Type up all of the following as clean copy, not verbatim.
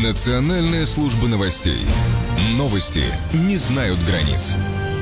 Национальная служба новостей. Новости не знают границ.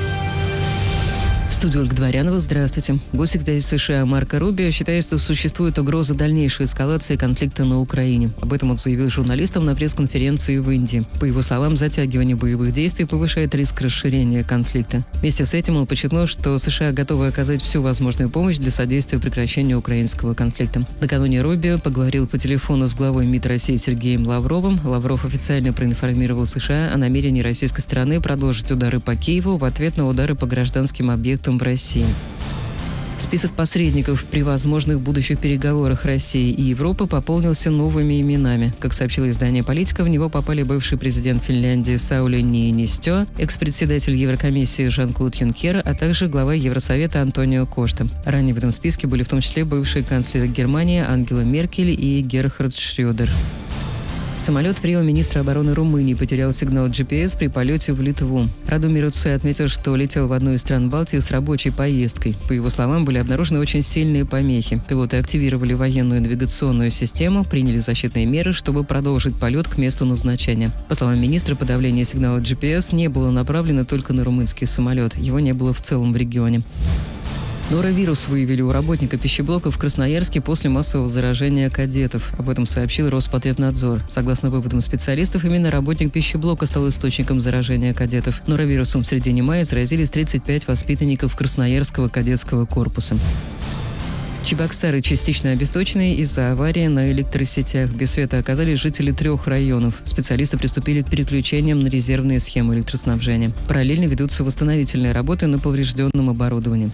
В студии Ольга Дворянова. Здравствуйте. Госсекретарь США Марко Рубио считает, что существует угроза дальнейшей эскалации конфликта на Украине. Об этом он заявил журналистам на пресс-конференции в Индии. По его словам, затягивание боевых действий повышает риск расширения конфликта. Вместе с этим он подчеркнул, что США готовы оказать всю возможную помощь для содействия прекращению украинского конфликта. Накануне Рубио поговорил по телефону с главой МИД России Сергеем Лавровым. Лавров официально проинформировал США о намерении российской стороны продолжить удары по Киеву в ответ на удары по гражданским объектам в России. Список посредников при возможных будущих переговорах России и Европы пополнился новыми именами. Как сообщило издание «Политика», в него попали бывший президент Финляндии Саули Ниинистё, экс-председатель Еврокомиссии Жан-Клод Юнкер, а также глава Евросовета Антонио Кошта. Ранее в этом списке были в том числе бывший канцлер Германии Ангела Меркель и Герхард Шрёдер. Самолет премьер-министра обороны Румынии потерял сигнал GPS при полете в Литву. Радомир Руце отметил, что летел в одну из стран Балтии с рабочей поездкой. По его словам, были обнаружены очень сильные помехи. Пилоты активировали военную навигационную систему, приняли защитные меры, чтобы продолжить полет к месту назначения. По словам министра, подавление сигнала GPS не было направлено только на румынский самолет. Его не было в целом в регионе. Норовирус выявили у работника пищеблока в Красноярске после массового заражения кадетов. Об этом сообщил Роспотребнадзор. Согласно выводам специалистов, именно работник пищеблока стал источником заражения кадетов. Норовирусом в середине мая заразились 35 воспитанников Красноярского кадетского корпуса. Чебоксары частично обесточены из-за аварии на электросетях. Без света оказались жители 3 районов. Специалисты приступили к переключениям на резервные схемы электроснабжения. Параллельно ведутся восстановительные работы на поврежденном оборудовании.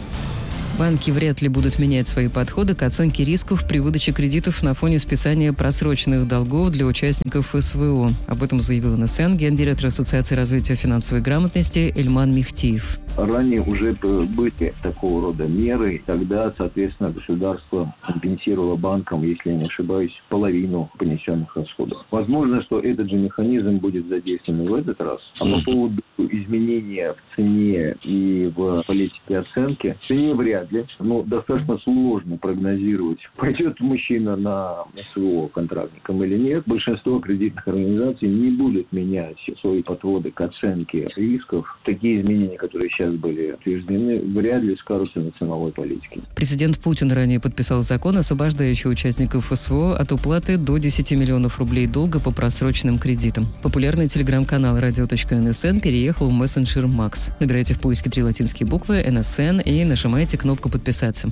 Банки вряд ли будут менять свои подходы к оценке рисков при выдаче кредитов на фоне списания просроченных долгов для участников СВО. Об этом заявил НСН гендиректор Ассоциации развития финансовой грамотности Эльман Мехтиев. Ранее уже были такого рода меры, тогда, соответственно, государство компенсировало банкам, если я не ошибаюсь, половину понесенных расходов. Возможно, что этот же механизм будет задействован в этот раз. А по поводу изменения в цене и в политике оценки, в цене вряд ли, но достаточно сложно прогнозировать, пойдет мужчина на СВО контрактником или нет. Большинство кредитных организаций не будут менять свои подходы к оценке рисков. Такие изменения, которые сейчас были утверждены, вряд ли скажутся на ценовой политике. Президент Путин ранее подписал закон, освобождающий участников СВО от уплаты до 10 миллионов рублей долга по просроченным кредитам. Популярный телеграм-канал radio.nsn переехал в мессенджер Макс. Набирайте в поиске 3 латинские буквы НСН и нажимайте кнопку «Подписаться».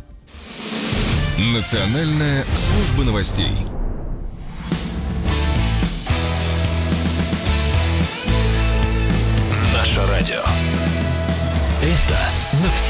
Национальная служба новостей. Наше радио. Это навсегда.